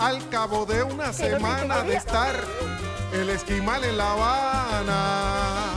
Al cabo de una semana de estar el esquimal en La Habana.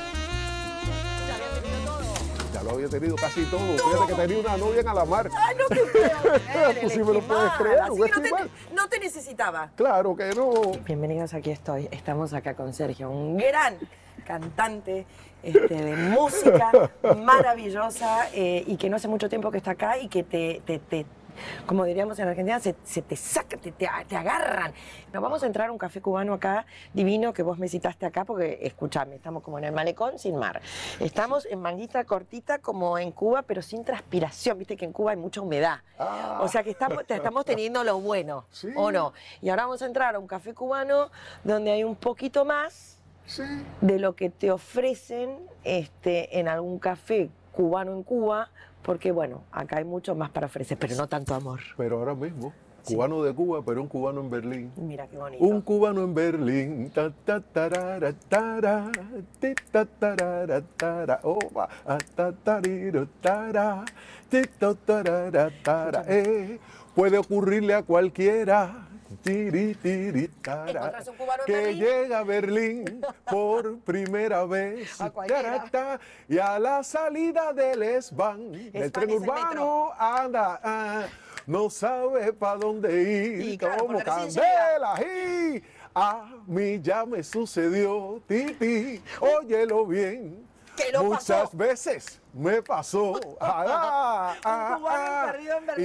Ya lo había tenido casi todo. Fíjate que tenía una novia en Alamar. Ay, no te puedo creer. Pues si me lo puedes creer, Así un que esquimal. no te necesitaba. Claro que no. Bienvenidos, aquí estoy. Estamos acá con Sergio, un gran cantante de música maravillosa y que no hace mucho tiempo que está acá y que te como diríamos en Argentina, se te saca, te agarran. Nos vamos a entrar a un café cubano acá, divino, que vos me citaste acá, porque, escuchame, estamos como en el malecón sin mar. Estamos en manguita cortita como en Cuba, pero sin transpiración. Viste que en Cuba hay mucha humedad. O sea que estamos teniendo lo bueno, Sí. ¿o no? Y ahora vamos a entrar a un café cubano donde hay un poquito más Sí. de lo que te ofrecen en algún café cubano en Cuba, porque bueno, acá hay mucho más para ofrecer, pero no tanto amor. Pero ahora mismo, Sí. cubano de Cuba, pero un cubano en Berlín. Mira qué bonito. Un cubano en Berlín, ta ta tarara, tara, ti, ta tarara, tara, opa, a, ta tariro, tara, ti, ta tarara, tara, puede ocurrirle a cualquiera. Tiri, tiri, tara, Encontrarse un cubano en que Berlín. llega a Berlín por primera vez A cualquiera. tarata, y a la salida del S-Bahn, del tren es el urbano, anda, no sabe para dónde ir, Y claro, como porque recién candela, y a mí ya me sucedió, titi, óyelo bien, ¿Qué lo muchas pasó? veces me pasó, cubano perdido en Berlín.